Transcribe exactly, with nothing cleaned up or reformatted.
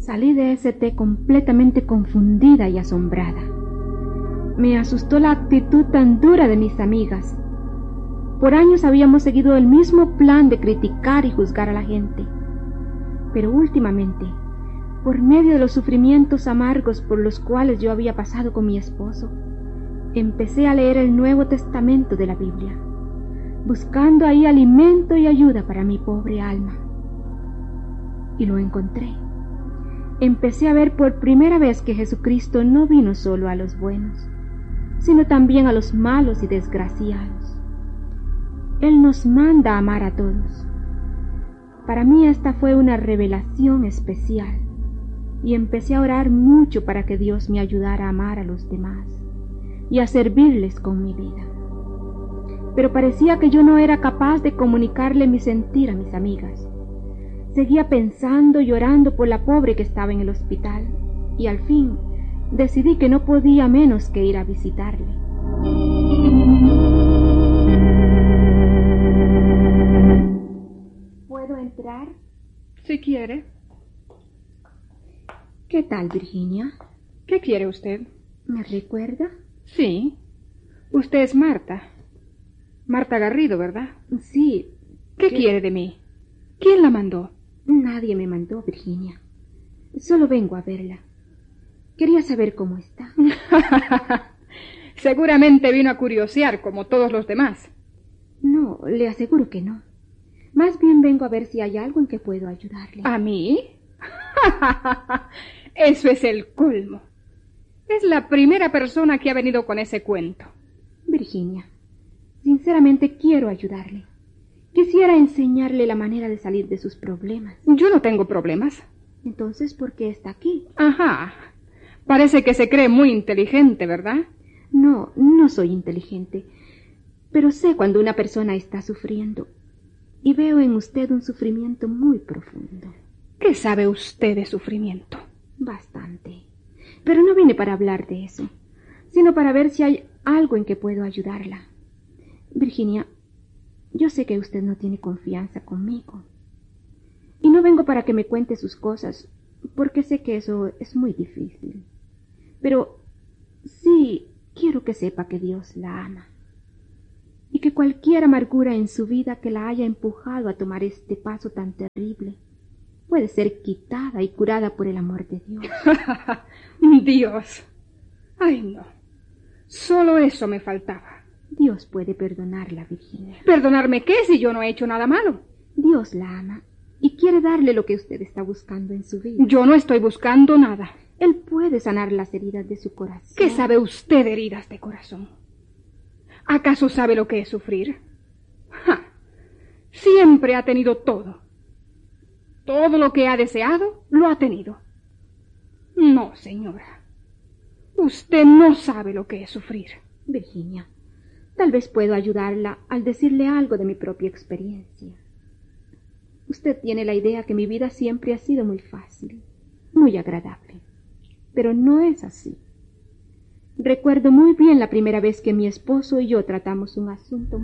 Salí de ese té completamente confundida y asombrada. Me asustó la actitud tan dura de mis amigas. Por años habíamos seguido el mismo plan de criticar y juzgar a la gente. Pero últimamente, por medio de los sufrimientos amargos por los cuales yo había pasado con mi esposo, empecé a leer el Nuevo Testamento de la Biblia, buscando ahí alimento y ayuda para mi pobre alma. Y lo encontré. Empecé a ver por primera vez que Jesucristo no vino solo a los buenos, sino también a los malos y desgraciados. Él nos manda a amar a todos. Para mí esta fue una revelación especial, y empecé a orar mucho para que Dios me ayudara a amar a los demás y a servirles con mi vida. Pero parecía que yo no era capaz de comunicarle mi sentir a mis amigas. Seguía pensando y orando por la pobre que estaba en el hospital, y al fin decidí que no podía menos que ir a visitarle. ¿Puedo entrar? Si quiere. ¿Qué tal, Virginia? ¿Qué quiere usted? ¿Me recuerda? Sí. Usted es Marta. Marta Garrido, ¿verdad? Sí. ¿Qué, ¿Qué quiere de mí? ¿Quién la mandó? Nadie me mandó, Virginia. Solo vengo a verla. Quería saber cómo está. Seguramente vino a curiosear como todos los demás. No, le aseguro que no. Más bien vengo a ver si hay algo en que puedo ayudarle. ¿A mí? Eso es el colmo. Es la primera persona que ha venido con ese cuento. Virginia, sinceramente quiero ayudarle. Quisiera enseñarle la manera de salir de sus problemas. Yo no tengo problemas. Entonces, ¿por qué está aquí? Ajá. Parece que se cree muy inteligente, ¿verdad? No, no soy inteligente. Pero sé cuando una persona está sufriendo. Y veo en usted un sufrimiento muy profundo. ¿Qué sabe usted de sufrimiento? Bastante. Pero no vine para hablar de eso, sino para ver si hay algo en que puedo ayudarla. Virginia, yo sé que usted no tiene confianza conmigo. Y no vengo para que me cuente sus cosas, porque sé que eso es muy difícil. Pero sí quiero que sepa que Dios la ama. Y que cualquier amargura en su vida que la haya empujado a tomar este paso tan terrible puede ser quitada y curada por el amor de Dios. Dios. Ay, no. Solo eso me faltaba. Dios puede perdonarla, Virginia. ¿Perdonarme qué si yo no he hecho nada malo? Dios la ama y quiere darle lo que usted está buscando en su vida. Yo no estoy buscando nada. Él puede sanar las heridas de su corazón. ¿Qué sabe usted de heridas de corazón? ¿Acaso sabe lo que es sufrir? ¡Ja! Siempre ha tenido todo. Todo lo que ha deseado, lo ha tenido. No, señora. Usted no sabe lo que es sufrir. Virginia, tal vez puedo ayudarla al decirle algo de mi propia experiencia. Usted tiene la idea que mi vida siempre ha sido muy fácil, muy agradable. Pero no es así. Recuerdo muy bien la primera vez que mi esposo y yo tratamos un asunto